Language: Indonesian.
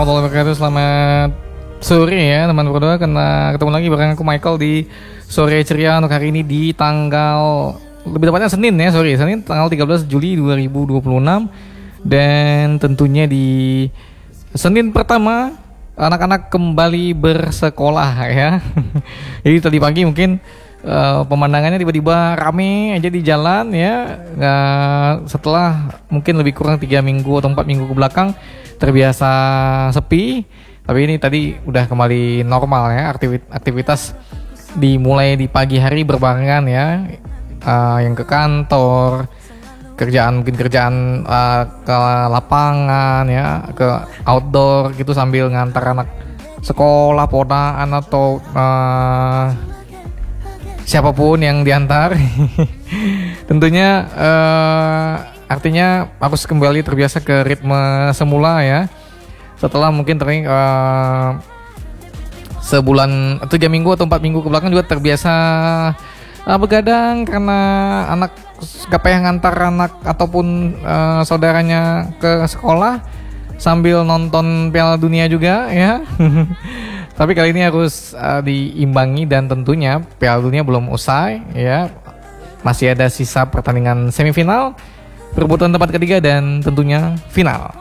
Warahmatullahi wabarakatuh. Selamat sore ya teman berdua, karena ketemu lagi bareng aku Michael di sore ceria untuk hari ini di tanggal, lebih tepatnya Senin ya, Senin tanggal 13 Juli 2026. Dan tentunya di Senin pertama anak-anak kembali bersekolah ya. Jadi tadi pagi mungkin pemandangannya tiba-tiba rame aja di jalan ya. Setelah mungkin lebih kurang 3 minggu atau 4 minggu ke belakang terbiasa sepi, tapi ini tadi udah kembali normal ya. Aktivitas dimulai di pagi hari berbarengan ya, yang ke kantor, mungkin kerjaan ke lapangan ya, ke outdoor gitu sambil ngantar anak sekolah, ponaan atau siapapun yang diantar. Tentunya artinya harus kembali terbiasa ke ritme semula ya. Setelah mungkin sebulan atau 3 minggu atau 4 minggu ke belakang juga terbiasa begadang karena anak gak payah ngantar anak ataupun saudaranya ke sekolah sambil nonton Piala Dunia juga ya. Tapi kali ini harus diimbangi, dan tentunya Piala Dunia belum usai ya. Masih ada sisa pertandingan semifinal, perebutan tempat ketiga, dan tentunya final.